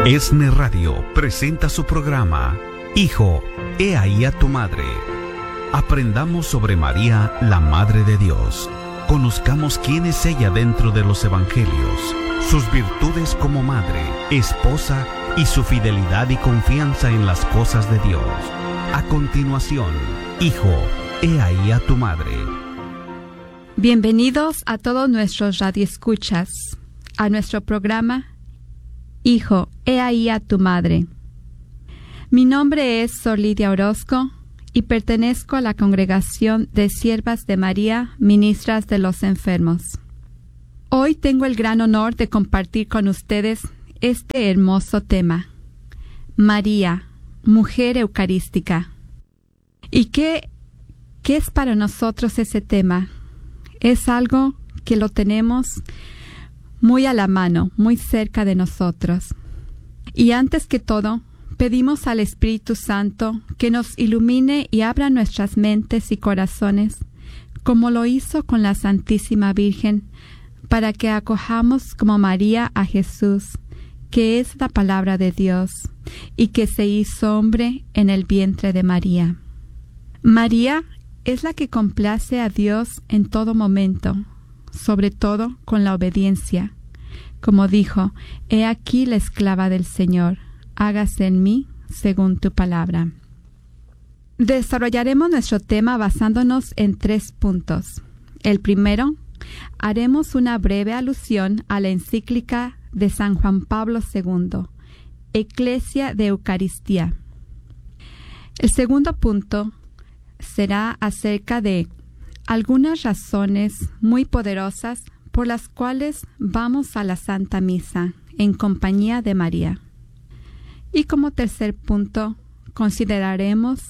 ESNE Radio presenta su programa Hijo, he ahí a tu madre. Aprendamos sobre María, la Madre de Dios. Conozcamos quién es ella dentro de los evangelios, sus virtudes como madre, esposa y su fidelidad y confianza en las cosas de Dios. A continuación, Hijo, he ahí a tu madre. Bienvenidos a todos nuestros radioescuchas, a nuestro programa Hijo, he ahí a tu madre. Mi nombre es Sor Lidia Orozco y pertenezco a la Congregación de Siervas de María, Ministras de los Enfermos. Hoy tengo el gran honor de compartir con ustedes este hermoso tema, María, mujer eucarística. ¿Y qué es para nosotros ese tema? Es algo que lo tenemos muy a la mano, muy cerca de nosotros. Y antes que todo, pedimos al Espíritu Santo que nos ilumine y abra nuestras mentes y corazones, como lo hizo con la Santísima Virgen, para que acojamos como María a Jesús, que es la palabra de Dios, y que se hizo hombre en el vientre de María. María es la que complace a Dios en todo momento, sobre todo con la obediencia. Como dijo, he aquí la esclava del Señor, hágase en mí según tu palabra. Desarrollaremos nuestro tema basándonos en 3 puntos. El primero, haremos una breve alusión a la encíclica de San Juan Pablo II, Ecclesia de Eucaristía. El segundo punto será acerca de algunas razones muy poderosas por las cuales vamos a la Santa Misa en compañía de María. Y como tercer punto, consideraremos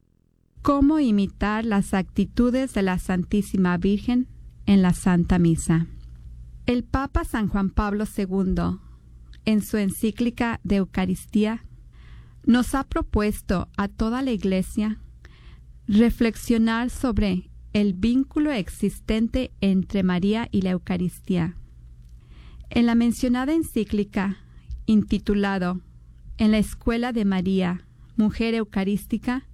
cómo imitar las actitudes de la Santísima Virgen en la Santa Misa. El Papa San Juan Pablo II, en su encíclica de Eucaristía, nos ha propuesto a toda la Iglesia reflexionar sobre el vínculo existente entre María y la Eucaristía. En la mencionada encíclica, intitulado En la Escuela de María, Mujer Eucarística,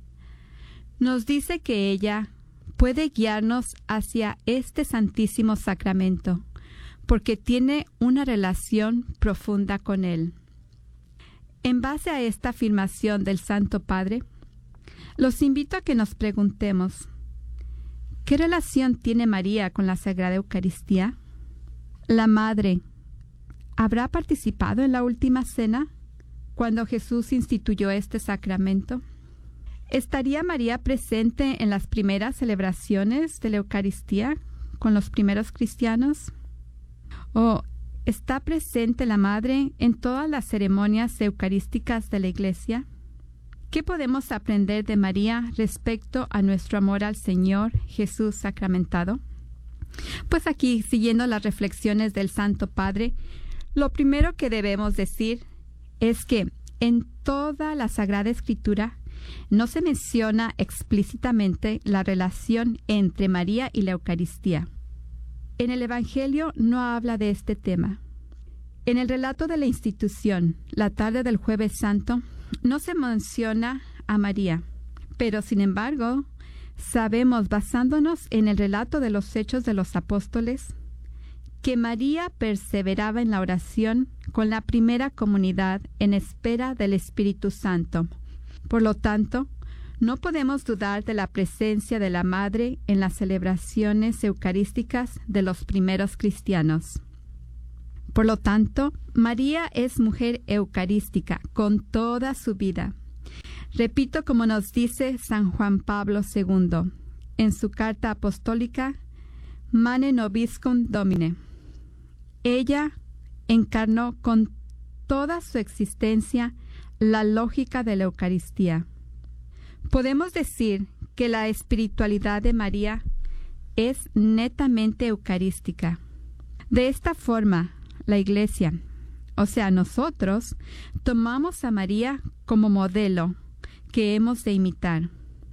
nos dice que ella puede guiarnos hacia este santísimo sacramento, porque tiene una relación profunda con él. En base a esta afirmación del Santo Padre, los invito a que nos preguntemos, ¿qué relación tiene María con la Sagrada Eucaristía? La Madre, ¿habrá participado en la última cena cuando Jesús instituyó este sacramento? ¿Estaría María presente en las primeras celebraciones de la Eucaristía con los primeros cristianos? ¿O está presente la Madre en todas las ceremonias eucarísticas de la Iglesia? ¿Qué podemos aprender de María respecto a nuestro amor al Señor Jesús sacramentado? Pues aquí, siguiendo las reflexiones del Santo Padre, lo primero que debemos decir es que en toda la Sagrada Escritura no se menciona explícitamente la relación entre María y la Eucaristía. En el Evangelio no habla de este tema. En el relato de la institución, la tarde del Jueves Santo, no se menciona a María, pero sin embargo, sabemos, basándonos en el relato de los Hechos de los Apóstoles, que María perseveraba en la oración con la primera comunidad en espera del Espíritu Santo. Por lo tanto, no podemos dudar de la presencia de la Madre en las celebraciones eucarísticas de los primeros cristianos. Por lo tanto, María es mujer eucarística con toda su vida. Repito como nos dice San Juan Pablo II en su carta apostólica Mane Nobiscum Domine. Ella encarnó con toda su existencia la lógica de la Eucaristía. Podemos decir que la espiritualidad de María es netamente eucarística. De esta forma, la Iglesia, o sea, nosotros, tomamos a María como modelo que hemos de imitar.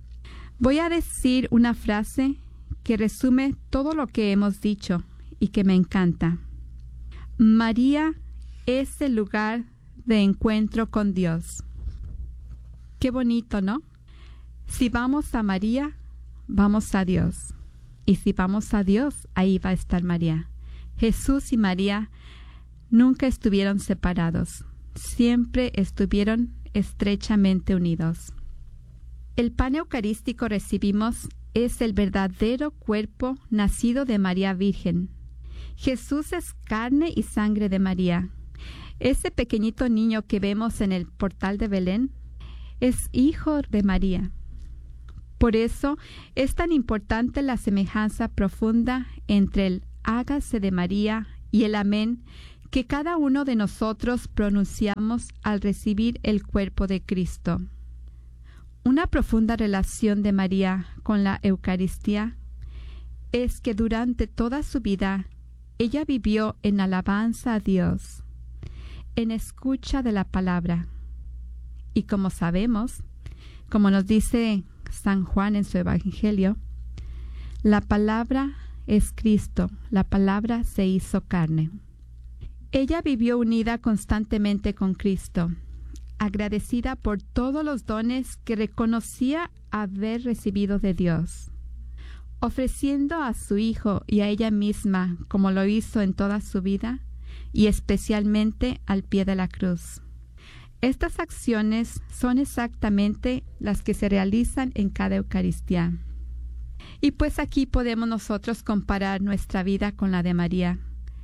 Voy a decir una frase que resume todo lo que hemos dicho y que me encanta. María es el lugar de encuentro con Dios. Qué bonito, ¿no? Si vamos a María, vamos a Dios. Y si vamos a Dios, ahí va a estar María. Jesús y María nunca estuvieron separados. Siempre estuvieron estrechamente unidos. El pan eucarístico recibimos es el verdadero cuerpo nacido de María Virgen. Jesús es carne y sangre de María. Ese pequeñito niño que vemos en el portal de Belén es hijo de María. Por eso es tan importante la semejanza profunda entre el hágase de María y el amén que cada uno de nosotros pronunciamos al recibir el cuerpo de Cristo. Una profunda relación de María con la Eucaristía es que durante toda su vida ella vivió en alabanza a Dios, en escucha de la palabra. Y como sabemos, como nos dice San Juan en su Evangelio, la palabra es Cristo, la palabra se hizo carne. Ella vivió unida constantemente con Cristo, agradecida por todos los dones que reconocía haber recibido de Dios, ofreciendo a su Hijo y a ella misma, como lo hizo en toda su vida, y especialmente al pie de la cruz. Estas acciones son exactamente las que se realizan en cada Eucaristía. Y pues aquí podemos nosotros comparar nuestra vida con la de María.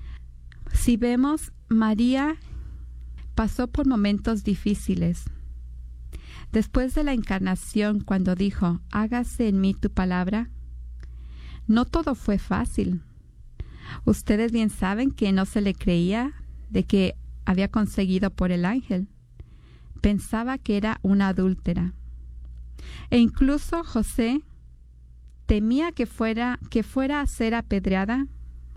Si vemos, María pasó por momentos difíciles. Después de la encarnación, cuando dijo, hágase en mí tu palabra, no todo fue fácil. Ustedes bien saben que no se le creía de que había conseguido por el ángel. Pensaba que era una adúltera. E incluso José temía que fuera a ser apedreada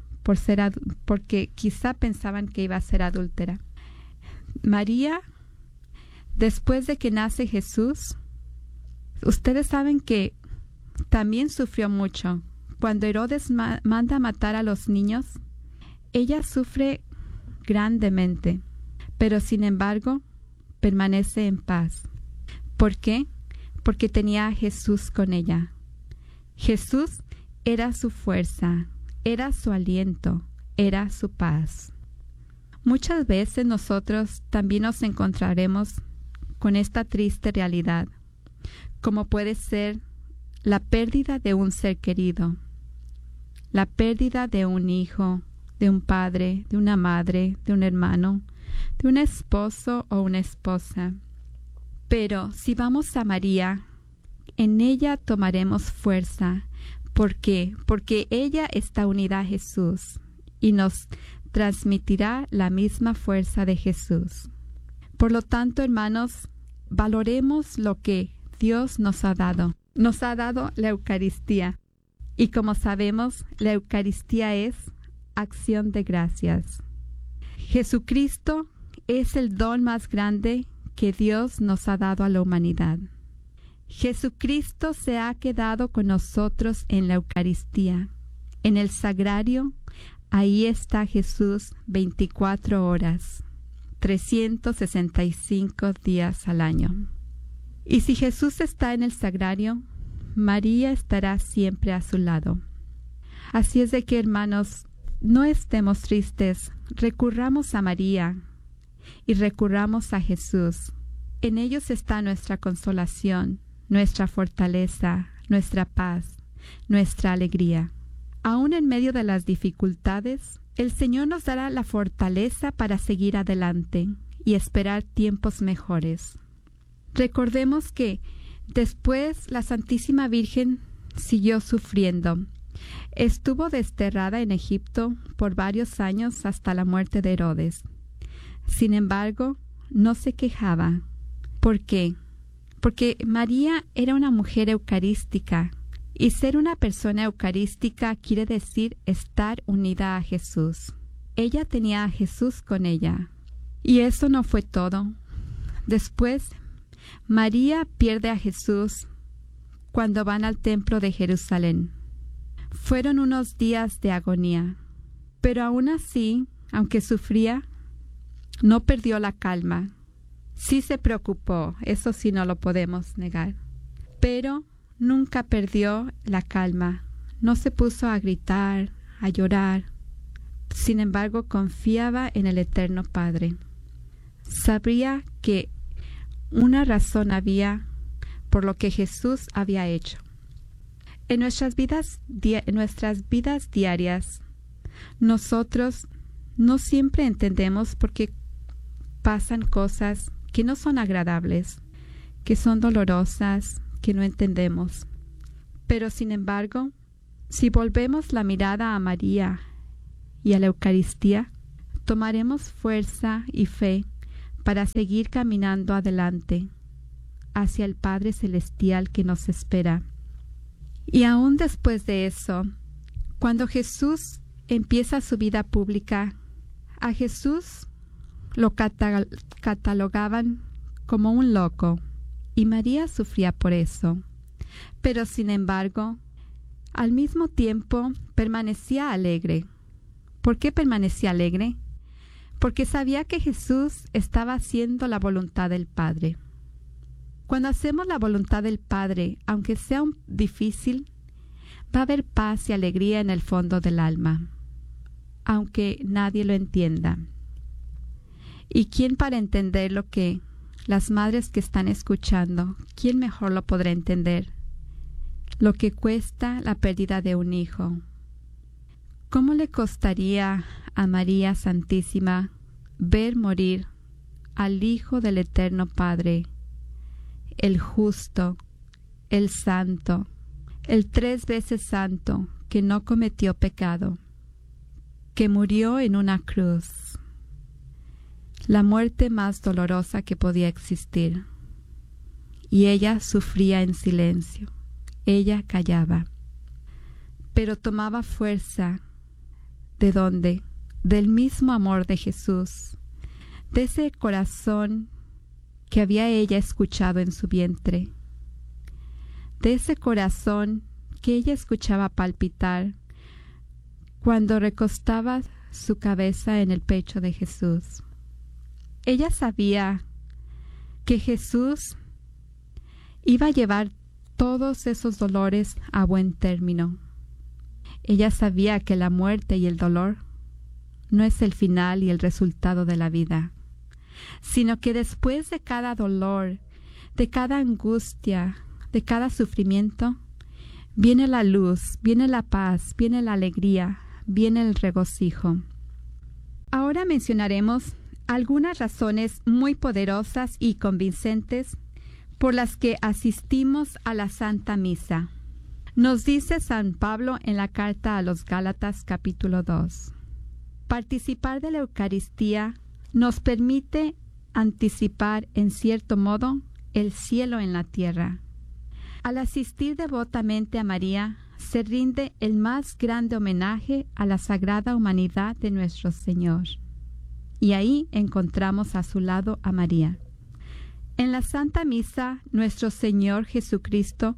porque quizá pensaban que iba a ser adúltera. María, después de que nace Jesús, ustedes saben que también sufrió mucho. Cuando Herodes manda matar a los niños, ella sufre grandemente, pero sin embargo permanece en paz. ¿Por qué? Porque tenía a Jesús con ella. Jesús era su fuerza, era su aliento, era su paz. Muchas veces nosotros también nos encontraremos con esta triste realidad, como puede ser la pérdida de un ser querido, la pérdida de un hijo, de un padre, de una madre, de un hermano, de un esposo o una esposa. Pero si vamos a María, en ella tomaremos fuerza. ¿Por qué? Porque ella está unida a Jesús y nos transmitirá la misma fuerza de Jesús. Por lo tanto, hermanos, valoremos lo que Dios nos ha dado. Nos ha dado la Eucaristía. Y como sabemos, la Eucaristía es acción de gracias. Jesucristo es el don más grande que Dios nos ha dado a la humanidad. Jesucristo se ha quedado con nosotros en la Eucaristía. En el sagrario, ahí está Jesús 24 horas, 365 días al año. Y si Jesús está en el sagrario, María estará siempre a su lado. Así es de que, hermanos, no estemos tristes, recurramos a María y recurramos a Jesús. En ellos está nuestra consolación, nuestra fortaleza, nuestra paz, nuestra alegría. Aún en medio de las dificultades, el Señor nos dará la fortaleza para seguir adelante y esperar tiempos mejores. Recordemos que después la Santísima Virgen siguió sufriendo. Estuvo desterrada en Egipto por varios años hasta la muerte de Herodes. Sin embargo, no se quejaba. ¿Por qué? Porque María era una mujer eucarística, y ser una persona eucarística quiere decir estar unida a Jesús. Ella tenía a Jesús con ella. Y eso no fue todo. Después, María pierde a Jesús cuando van al templo de Jerusalén. Fueron unos días de agonía, pero aún así, aunque sufría, no perdió la calma. Sí se preocupó, eso sí no lo podemos negar, pero nunca perdió la calma, no se puso a gritar, a llorar. Sin embargo, confiaba en el Eterno Padre. Sabría que una razón había por lo que Jesús había hecho. En nuestras vidas diarias, nosotros no siempre entendemos por qué pasan cosas que no son agradables, que son dolorosas, que no entendemos. Pero sin embargo, si volvemos la mirada a María y a la Eucaristía, tomaremos fuerza y fe para seguir caminando adelante hacia el Padre Celestial que nos espera. Y aún después de eso, cuando Jesús empieza su vida pública, a Jesús lo catalogaban como un loco, y María sufría por eso. Pero sin embargo, al mismo tiempo permanecía alegre. ¿Por qué permanecía alegre? Porque sabía que Jesús estaba haciendo la voluntad del Padre. Cuando hacemos la voluntad del Padre, aunque sea difícil, va a haber paz y alegría en el fondo del alma, aunque nadie lo entienda. ¿Y quién para entender lo que las madres que están escuchando, quién mejor lo podrá entender? Lo que cuesta la pérdida de un hijo. ¿Cómo le costaría a María Santísima ver morir al Hijo del Eterno Padre, el justo, el santo, el 3 veces santo, que no cometió pecado, que murió en una cruz, la muerte más dolorosa que podía existir? Y ella sufría en silencio, ella callaba, pero tomaba fuerza. ¿De dónde? Del mismo amor de Jesús, de ese corazón que había ella escuchado en su vientre, de ese corazón que ella escuchaba palpitar cuando recostaba su cabeza en el pecho de Jesús. Ella sabía que Jesús iba a llevar todos esos dolores a buen término. Ella sabía que la muerte y el dolor no es el final y el resultado de la vida, sino que después de cada dolor, de cada angustia, de cada sufrimiento, viene la luz, viene la paz, viene la alegría, viene el regocijo. Ahora mencionaremos algunas razones muy poderosas y convincentes por las que asistimos a la Santa Misa. Nos dice San Pablo en la carta a los Gálatas capítulo 2. Participar de la Eucaristía nos permite anticipar en cierto modo el cielo en la tierra. Al asistir devotamente a María, se rinde el más grande homenaje a la sagrada humanidad de nuestro Señor. Y ahí encontramos a su lado a María. En la Santa Misa, nuestro Señor Jesucristo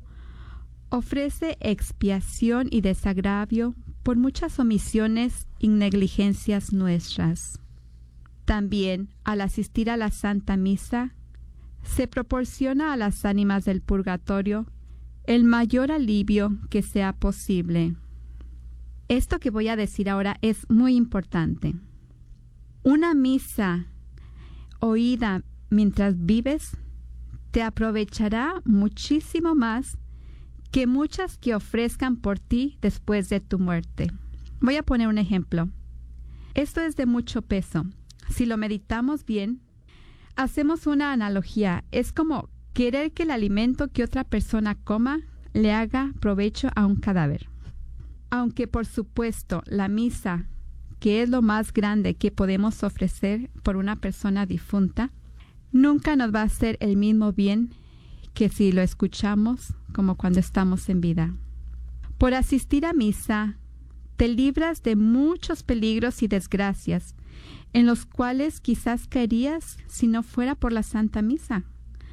ofrece expiación y desagravio por muchas omisiones y negligencias nuestras. También, al asistir a la Santa Misa, se proporciona a las ánimas del purgatorio el mayor alivio que sea posible. Esto que voy a decir ahora es muy importante. Una misa oída mientras vives te aprovechará muchísimo más que muchas que ofrezcan por ti después de tu muerte. Voy a poner un ejemplo. Esto es de mucho peso. Si lo meditamos bien, hacemos una analogía. Es como querer que el alimento que otra persona coma le haga provecho a un cadáver. Aunque por supuesto la misa, que es lo más grande que podemos ofrecer por una persona difunta, nunca nos va a hacer el mismo bien que si lo escuchamos como cuando estamos en vida. Por asistir a misa, te libras de muchos peligros y desgracias en los cuales quizás caerías si no fuera por la Santa Misa.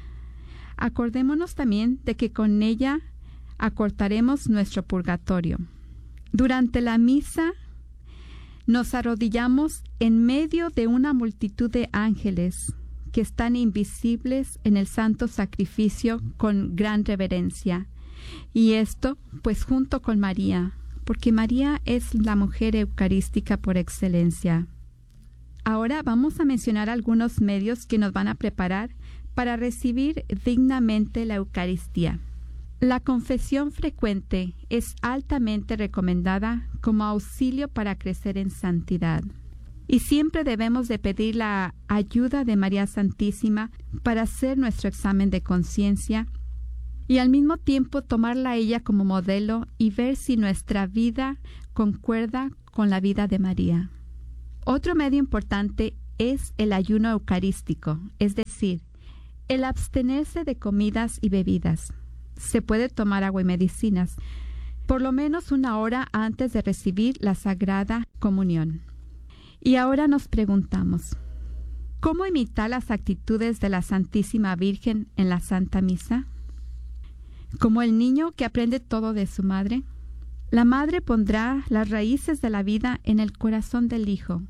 Acordémonos también de que con ella acortaremos nuestro purgatorio. Durante la misa nos arrodillamos en medio de una multitud de ángeles que están invisibles en el santo sacrificio con gran reverencia. Y esto, pues junto con María, porque María es la mujer eucarística por excelencia. Ahora vamos a mencionar algunos medios que nos van a preparar para recibir dignamente la Eucaristía. La confesión frecuente es altamente recomendada como auxilio para crecer en santidad. Y siempre debemos de pedir la ayuda de María Santísima para hacer nuestro examen de conciencia y al mismo tiempo tomarla a ella como modelo y ver si nuestra vida concuerda con la vida de María. Otro medio importante es el ayuno eucarístico, es decir, el abstenerse de comidas y bebidas. Se puede tomar agua y medicinas, por lo menos 1 hora antes de recibir la Sagrada Comunión. Y ahora nos preguntamos, ¿cómo imitar las actitudes de la Santísima Virgen en la Santa Misa? ¿Como el niño que aprende todo de su madre? La madre pondrá las raíces de la vida en el corazón del hijo.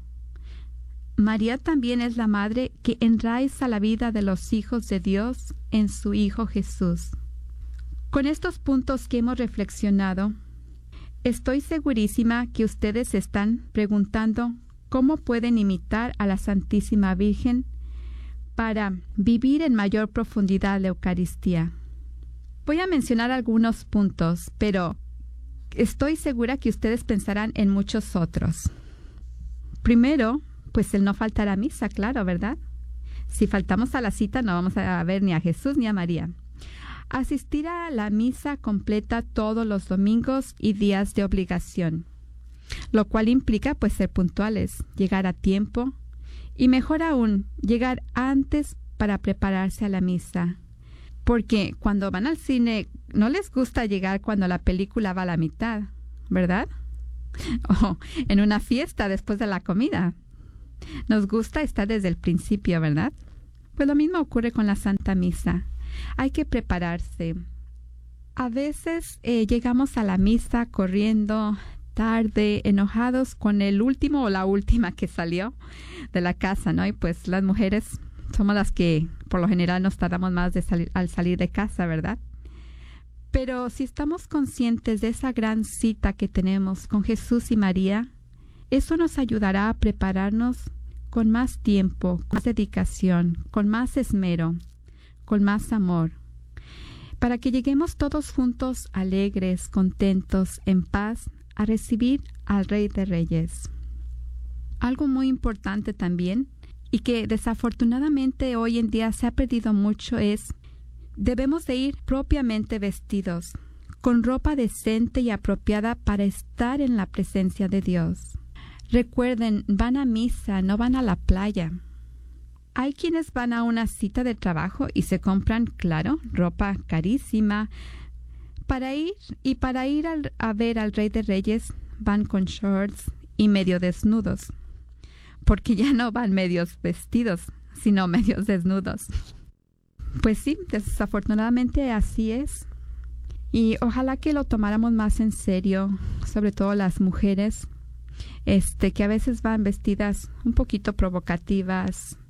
María también es la madre que enraiza la vida de los hijos de Dios en su Hijo Jesús. Con estos puntos que hemos reflexionado, estoy segurísima que ustedes se están preguntando cómo pueden imitar a la Santísima Virgen para vivir en mayor profundidad la Eucaristía. Voy a mencionar algunos puntos, pero estoy segura que ustedes pensarán en muchos otros. Primero, pues el no faltar a misa, claro, ¿verdad? Si faltamos a la cita no vamos a ver ni a Jesús ni a María. Asistir a la misa completa todos los domingos y días de obligación, lo cual implica pues ser puntuales, llegar a tiempo y mejor aún, llegar antes para prepararse a la misa. Porque cuando van al cine no les gusta llegar cuando la película va a la mitad, ¿verdad? O en una fiesta después de la comida. Nos gusta estar desde el principio, ¿verdad? Pues lo mismo ocurre con la Santa Misa. Hay que prepararse. A veces llegamos a la misa corriendo, tarde, enojados con el último o la última que salió de la casa, ¿no? Y pues las mujeres somos las que por lo general nos tardamos más al salir de casa, ¿verdad? Pero si estamos conscientes de esa gran cita que tenemos con Jesús y María, eso nos ayudará a prepararnos con más tiempo, con más dedicación, con más esmero, con más amor, para que lleguemos todos juntos alegres, contentos, en paz, a recibir al Rey de Reyes. Algo muy importante también, y que desafortunadamente hoy en día se ha perdido mucho, es debemos de ir propiamente vestidos, con ropa decente y apropiada para estar en la presencia de Dios. Recuerden, van a misa, no van a la playa. Hay quienes van a una cita de trabajo y se compran, claro, ropa carísima. Para ir a ver al Rey de Reyes van con shorts y medio desnudos, porque ya no van medios vestidos, sino medios desnudos. Pues sí, desafortunadamente así es. Y ojalá que lo tomáramos más en serio, sobre todo las mujeres, que a veces van vestidas un poquito provocativas,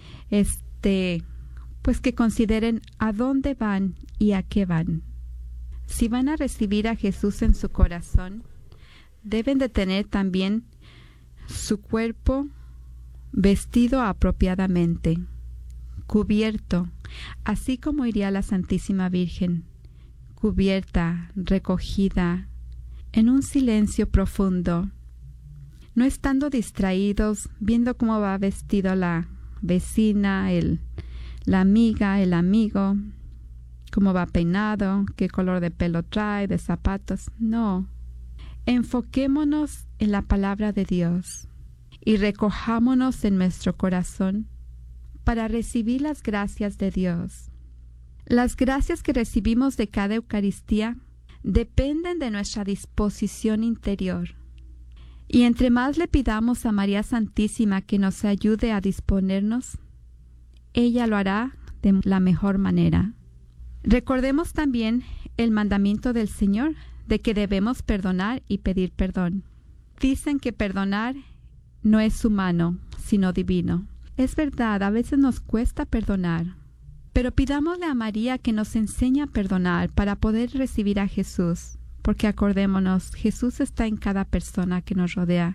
pues que consideren a dónde van y a qué van. Si van a recibir a Jesús en su corazón, deben de tener también su cuerpo vestido apropiadamente, cubierto, así como iría la Santísima Virgen, cubierta, recogida, en un silencio profundo, no estando distraídos viendo cómo va vestido la vecina, la amiga, el amigo, cómo va peinado, qué color de pelo trae, de zapatos. No, enfoquémonos en la palabra de Dios y recojámonos en nuestro corazón para recibir las gracias de Dios. Las gracias que recibimos de cada Eucaristía dependen de nuestra disposición interior. Y entre más le pidamos a María Santísima que nos ayude a disponernos, ella lo hará de la mejor manera. Recordemos también el mandamiento del Señor de que debemos perdonar y pedir perdón. Dicen que perdonar no es humano, sino divino. Es verdad, a veces nos cuesta perdonar, pero pidámosle a María que nos enseñe a perdonar para poder recibir a Jesús, porque acordémonos, Jesús está en cada persona que nos rodea.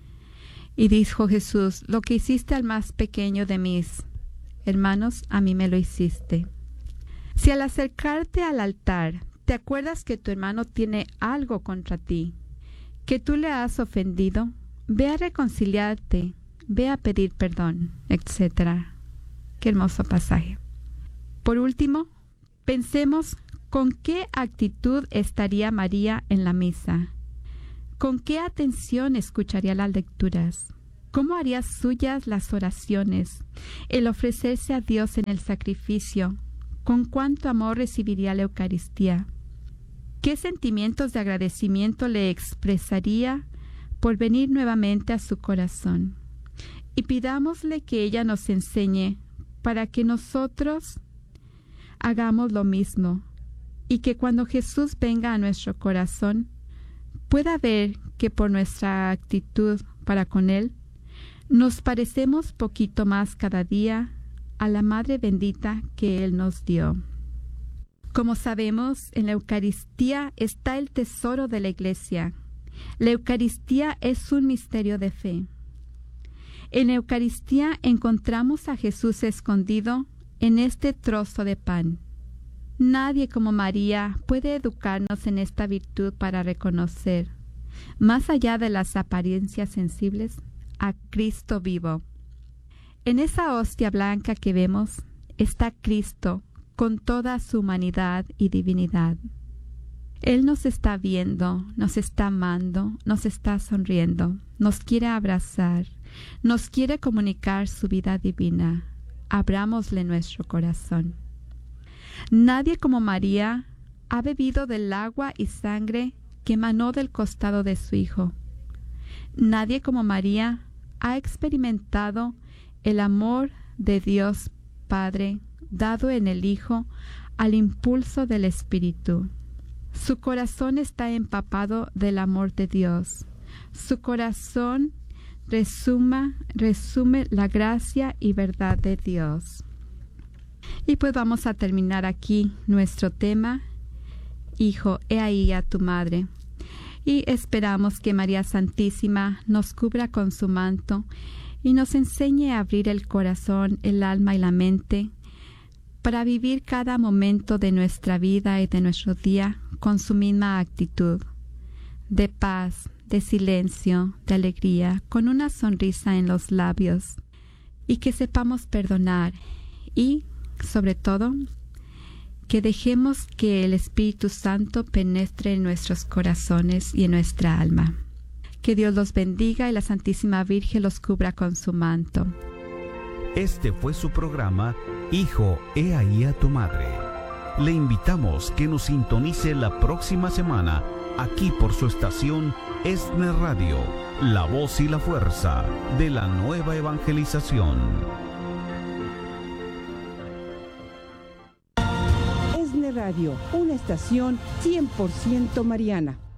Y dijo Jesús, lo que hiciste al más pequeño de mis hermanos, a mí me lo hiciste. Si al acercarte al altar te acuerdas que tu hermano tiene algo contra ti, que tú le has ofendido, ve a reconciliarte, ve a pedir perdón, etc. Qué hermoso pasaje. Por último, pensemos con qué actitud estaría María en la misa. ¿Con qué atención escucharía las lecturas? ¿Cómo haría suyas las oraciones? El ofrecerse a Dios en el sacrificio. ¿Con cuánto amor recibiría la Eucaristía? ¿Qué sentimientos de agradecimiento le expresaría por venir nuevamente a su corazón? Y pidámosle que ella nos enseñe para que nosotros hagamos lo mismo y que cuando Jesús venga a nuestro corazón pueda ver que por nuestra actitud para con Él nos parecemos poquito más cada día a la Madre bendita que Él nos dio. Como sabemos, en la Eucaristía está el tesoro de la Iglesia. La Eucaristía es un misterio de fe. En la Eucaristía encontramos a Jesús escondido en este trozo de pan. Nadie como María puede educarnos en esta virtud para reconocer, más allá de las apariencias sensibles, a Cristo vivo. En esa hostia blanca que vemos está Cristo con toda su humanidad y divinidad. Él nos está viendo, nos está amando, nos está sonriendo, nos quiere abrazar, nos quiere comunicar su vida divina. Abrámosle nuestro corazón. Nadie como María ha bebido del agua y sangre que emanó del costado de su Hijo. Nadie como María ha experimentado el amor de Dios Padre dado en el Hijo al impulso del Espíritu. Su corazón está empapado del amor de Dios. Su corazón resume la gracia y verdad de Dios. Y pues vamos a terminar aquí nuestro tema, Hijo, he ahí a tu madre. Y esperamos que María Santísima nos cubra con su manto y nos enseñe a abrir el corazón, el alma y la mente para vivir cada momento de nuestra vida y de nuestro día con su misma actitud, de paz, de silencio, de alegría, con una sonrisa en los labios, y que sepamos perdonar y, sobre todo, que dejemos que el Espíritu Santo penetre en nuestros corazones y en nuestra alma. Que Dios los bendiga y la Santísima Virgen los cubra con su manto. Este fue su programa, Hijo, he ahí a tu madre. Le invitamos que nos sintonice la próxima semana, aquí por su estación ESNE Radio, la voz y la fuerza de la nueva evangelización. ESNE Radio, una estación 100% mariana.